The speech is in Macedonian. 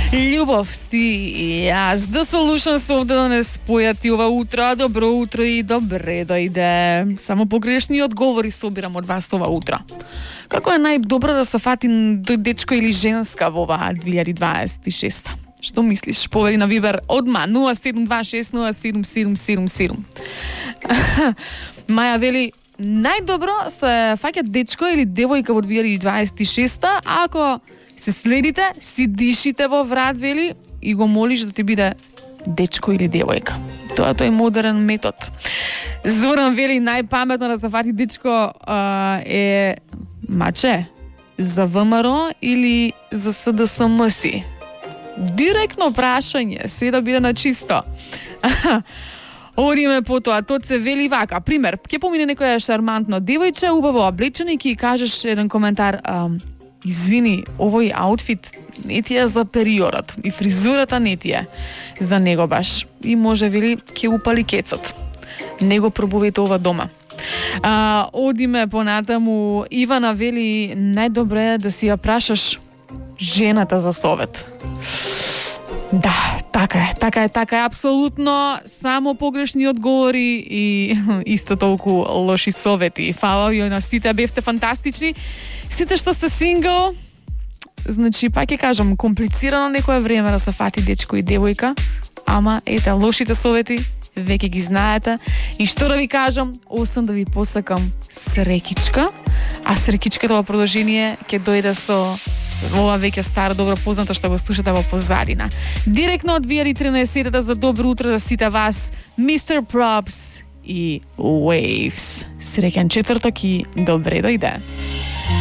Љубов ти и јас да се лушам се овде да не спојати ова утро. Добро утро и добре дојде. Само погрешни одговори собирам од вас ова утро. Како е најдобро да се фати дечко или женска во оваа 2026? Што мислиш? Повери на Вибер одма 0726077777. Маја вели најдобро се фаќа дечко или девојка во 2026 ако се следите, си дишите во врат, вели, и го молиш да ти биде дечко или девојка. Тоа тој модерен метод. Зоран вели најпаметно да се фати дечко е маче за ВМРО или за СДСМ-си. Директно прашање, се да биде на чисто. Одиме потоа, тоа се вели вака. Пример, ќе помине некоја шармантно девојче, убаво облечено и ќе кажеш еден коментар, извини, овој аутфит не ти е за периодот и фризурата не ти е за него баш. И може вели ќе упали кецот. Не го пробувате ова дома. Одиме понатаму. Ивана вели најдобре е да си ја прашаш жената за совет. Да, така е, апсолутно само погрешни одговори и исто толку лоши совети. Фала ви на сите, бевте фантастични. Сите што сте сингл, значи, па ќе кажам, комплицирано некое време да се фати дечко и девојка, ама ете, лошите совети веќе ги знаете. И што да ви кажам, осам да ви посакам срекичка, а срекичката во продолжение ќе дојде со ова веќе стара, добро познато што го слушате во позадина. Директно од 2013 за добро утро за сите вас, Mr. Props и Waves. Среќен четврток и добре дојде.